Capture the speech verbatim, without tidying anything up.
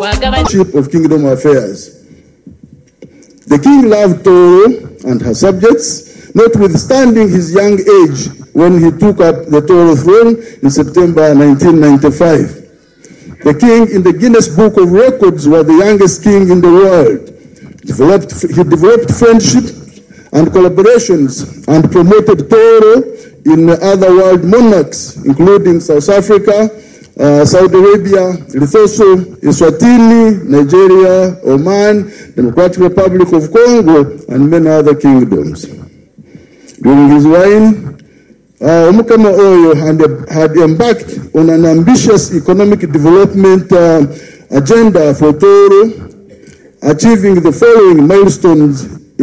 of kingdom affairs. The king loved Toro and her subjects, notwithstanding his young age when he took up the Toro throne in September nineteen ninety-five. The king in the Guinness Book of Records was the youngest king in the world. Developed, he developed friendship and collaborations and promoted Toro in other world monarchs, including South Africa, uh, Saudi Arabia, Lesotho, Eswatini, Nigeria, Oman, Democratic Republic of Congo, and many other kingdoms. During his reign, uh, Omukama Oyo had, had embarked on an ambitious economic development uh, agenda for Toro, achieving the following milestones